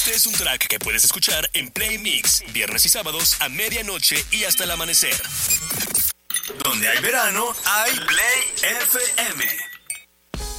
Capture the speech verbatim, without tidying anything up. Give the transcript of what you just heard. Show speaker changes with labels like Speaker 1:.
Speaker 1: Este es un track que puedes escuchar en Play Mix, viernes y sábados a medianoche y hasta el amanecer. Donde hay verano, hay Play F M.